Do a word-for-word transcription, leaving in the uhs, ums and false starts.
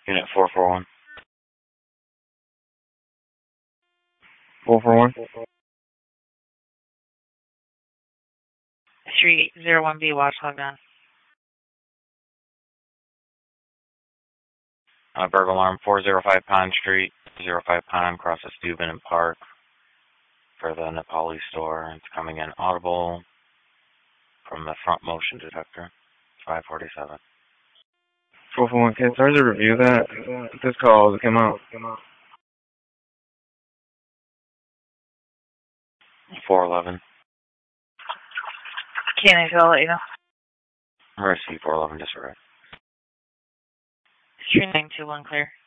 Unit four four one. four four one? three zero one B, watchdog gun. Uh, burglar alarm four zero five Pond Street, zero five Pond, across the Steuben and Park for the Nepali store. It's coming in audible from the front motion detector, five forty-seven. four four one, can Sergeant review that? This call came out. four eleven. Can't I tell you know? Mercy four eleven, disarray. three nine two one, clear.